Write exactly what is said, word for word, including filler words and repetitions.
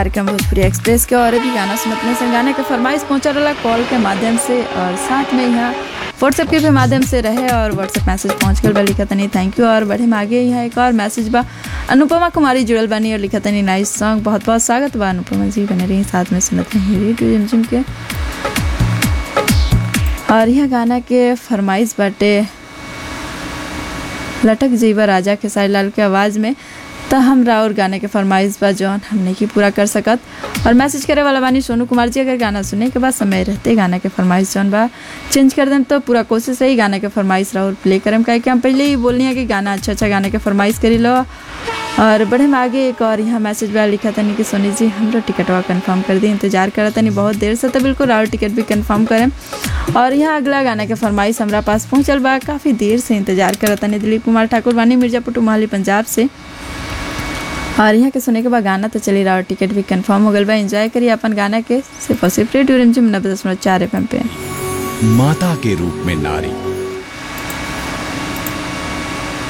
कार्यक्रम भोजपुरी एक्सप्रेस के और भी गाना सुनने से गाने के फरमाइश पहुंचा रहा कॉल के माध्यम से और साथ में यहाँ व्हाट्सएप के भी माध्यम से रहे और व्हाट्सएप मैसेज पहुँच कर बा लिखा तनी थैंक यू। और बढ़े आगे यहाँ एक और मैसेज बा अनुपमा कुमारी जुड़ल बानी और लिखा तनी नाइस सॉन्ग, बहुत बहुत स्वागत बा अनुपमा जी, बने रही साथ में सुनते हैं रेडियो रिमझिम के। और यह गाना के फरमाइश बाटे लटक जीवा राजा खेसारी लाल के आवाज़ में त हमरा और गाने के फरमाइश बा जौन हमने की पूरा कर सकत। और मैसेज करे वाला बानी सोनू कुमार जी, अगर गाना सुने के बाद समय रहते गाने के फरमाइश जौन बा चेंज कर दें तो पूरा कोशिश है ही गाने के फरमाइश रहा और प्ले करें, काहे कि हम पहले ही बोलनी है कि गाना अच्छा अच्छा गाने के फरमाइश करी लो। और बढ़े में आगे एक और यहाँ मैसेज बा लिखा तनी कि सोनी जी हमरा टिकटवा कन्फर्म कर दी, इंतजार करा तनी बहुत देर से, तो बिल्कुल और टिकट भी कन्फर्म करें। और यहाँ अगला गाने के फरमाइश हमारा पास पहुँचल बा, काफ़ी देर से इंतजार करा तनी दिलीप कुमार ठाकुर बानी मिर्जापुर मोहाली पंजाब से। और यहाँ के सुने के बाद गाना तो चली रहा और टिकट भी कंफर्म हो गल बा। एंजॉय करिए अपन गाना के सिर्फ और सिर्फ रेडियो रिमझिम नब्बे दशमलव चार एफ एम पे। माता के रूप में नारी